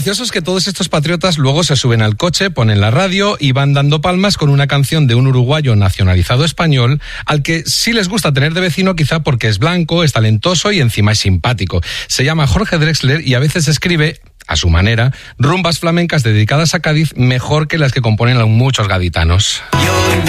gracioso es que todos estos patriotas luego se suben al coche, ponen la radio y van dando palmas con una canción de un uruguayo nacionalizado español al que sí les gusta tener de vecino, quizá porque es blanco, es talentoso y encima es simpático. Se llama Jorge Drexler y a veces escribe, a su manera, rumbas flamencas dedicadas a Cádiz mejor que las que componen muchos gaditanos.